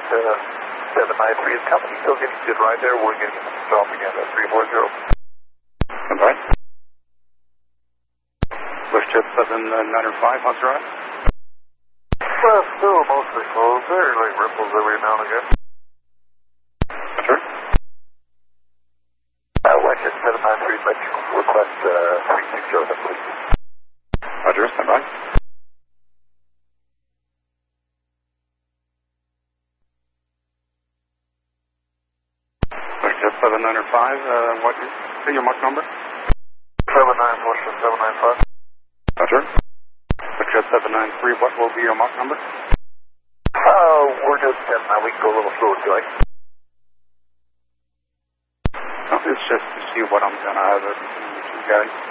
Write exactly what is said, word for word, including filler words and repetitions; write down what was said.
uh, seven nine three. Is company still getting good ride there? We're getting dropping in at three four zero. Stand by. WestJet seven nine five, how's your ride? Well, still mostly closed. There are like ripples every now and again. Roger. Uh, WestJet seven nine three, let you request uh, three six zero, please. Roger, stand by. WestJet seven nine five, uh, what is your mark number? seven nine four seven nine five. Roger. WestJet seven nine three, what will be your mark number? Uh, we're just ten now. We can go a little slower if you like. No, it's just to see what I'm gonna have with you guys.